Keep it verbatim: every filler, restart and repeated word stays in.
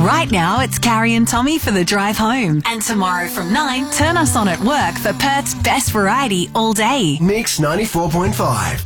Right now, it's Carrie and Tommy for the drive home. And tomorrow from nine, turn us on at work for Perth's best variety all day. Mix ninety-four point five.